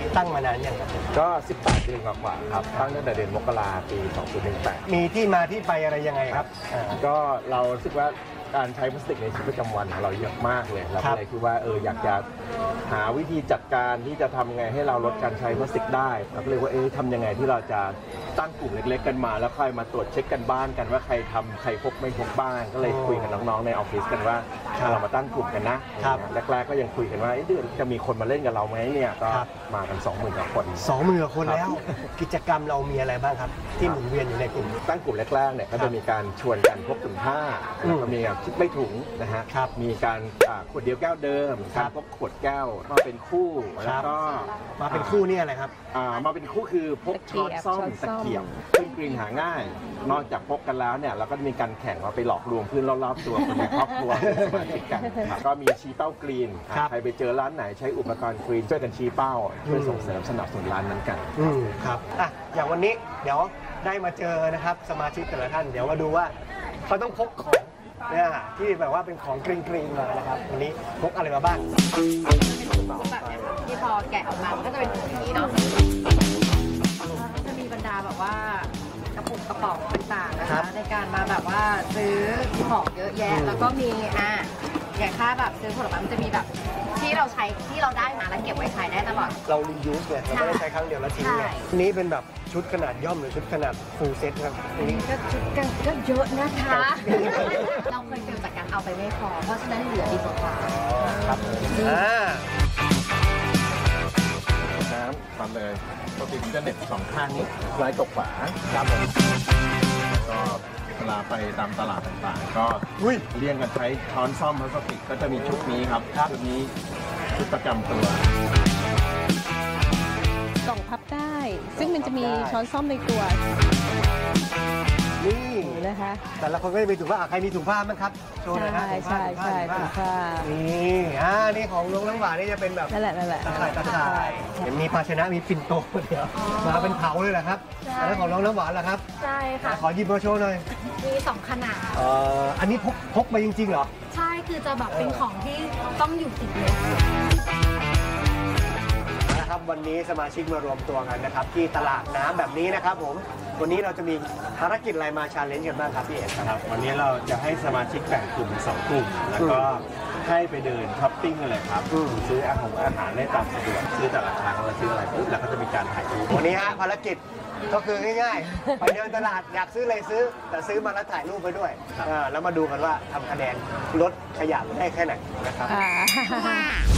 ตั้งมานานยังครับก็18 ปีกว่าครับตั้งแต่เดือนมกราปี 2018 มีที่มาที่ไปอะไรยังไงครับก็เรารู้สึกว่าการใช้พลาสติกในชีวิตประจำวันของเราเยอะมากเลยเราก็เลยคิดว่าอยากจะหาวิธีจัดการที่จะทำไงให้เราลดการใช้พลาสติกได้เราก็เลยว่าทำยังไงที่เราจะตั้งกลุ่มเล็กๆกันมาแล้วค่อยมาตรวจเช็คกันบ้านกันว่าใครทำใครพกไม่พกบ้างก็เลยคุยกับน้องๆในออฟฟิศกันว่าเรามาตั้งกลุ่มกันนะแรกๆก็ยังคุยกันว่าเดือนจะมีคนมาเล่นกับเราไหมเนี่ยก็มากัน 20,000 กว่าคน 20,000 กว่าคนแล้วกิจกรรมเรามีอะไรบ้างครับที่หมุนเวียนอยู่ในกลุ่มตั้งกลุ่มแรกๆเนี่ยก็จะมีการชวนกันพกถุงผ้าแล้วก็มีการคิดไม่ถุงนะฮะมีการขวดเดียวแก้วเดิมการพกขวดแก้วมาเป็นคู่แล้วก็มาเป็นคู่นี่อะไรครับมาเป็นคู่คือพกช้อนซ่อมตะเกียบซึ่งกรีนหาง่ายนอกจากพกกันแล้วเนี่ยเราก็มีการแข่งว่าไปหลอกลวงเพื่อนรอบๆตัวคนในครอบครัวสมาชิกกันก็มีชี้เป้ากรีนใครไปเจอร้านไหนใช้อุปกรณ์กรีนช่วยกันชี้เป้าช่วยส่งเสริมสนับสนุนร้านนั้นกันครับอย่างวันนี้เดี๋ยวได้มาเจอนะครับสมาชิกแต่ละท่านเดี๋ยวมาดูว่าเขาต้องพกของที่แบบว่าเป็นของกรีนมานะครับวันนี้พกอะไรมาบ้างแบบนี้ที่พอแกะออกมามันก็จะเป็นอย่างนี้เนาะจะมีบรรดาแบบว่ากระปุกกระป๋องต่างๆนะคะในการมาแบบว่าซื้อของเยอะแยะแล้วก็มีอย่างถ้าแบบซื้อผลไม้มันจะมีแบบที่เราใช้ที่เราได้มาแล้วเก็บไว้ใช้ได้ตลอดเรารียูสเนี่ยเราไม่ได้ใช้ครั้งเดียวแล้วทิ้งไงนี้เป็นแบบชุดขนาดย่อมหรือชุดขนาดฟูลเซ็ตครับนี่ก็ชุดกันก็เยอะนะคะเราเคยเจอจากการเอาไปไม่พอเพราะฉะนั้นเหลือดีกว่าครับน้ำทำเลยปกติจะเด็ด2 ข้างนี้ซ้ายกับขวาครับผมก็เวลาไปตามตลาดต่างๆก็เลี่ยงกันใช้ช้อนซ่อมพลาสติกก็จะมีชุดนี้ครับชุดนี้ชุดประจำตัวกล่องพับได้ซึ่งมันจะมีช้อนซ่อมในตัวนี่นะคะแต่ละคนก็จะมีถุงผ้าใครมีถุงผ้ามั้งครับโชว์หน่อยนะใช่ถุงผ้านี่ของน้องน้ำหวานนี่จะเป็นแบบนั่นแหละตะข่ายเห็นมีภาชนะมีปิ่นโตเดียวมาเป็นเผาเลยแหละครับแล้วของน้องน้ำหวานล่ะครับใช่ค่ะขอหยิบมาโชว์หน่อยมี2 ขนาดอันนี้พกมาจริงๆเหรอใช่คือจะแบบเป็นของที่ต้องอยู่ติดเลยนะครับวันนี้สมาชิกมารวมตัวกันนะครับที่ตลาดน้ำแบบนี้นะครับผมวันนี้เราจะมีภารกิจอะไรมาชาเลนจ์กันบ้างครับพี่เอกครับวันนี้เราจะให้สมาชิกแบ่งกลุ่มเป็น2 กลุ่มแล้วก็ให้ไปเดินช้อปปิ้งกันเลยครับซื้ออาหารได้ตามสะดวกซื้อแต่ละครั้งเราซื้ออะไรปุ๊บแล้วก็จะมีการถ่ายรูปวันนี้ภารกิจก็คือง่ายๆไปเดินตลาดอยากซื้ออะไรซื้อแต่ซื้อมาแล้วถ่ายรูปไปด้วยแล้วมาดูกันว่าทำคะแนนลดขยะได้แค่ไหนนะครับ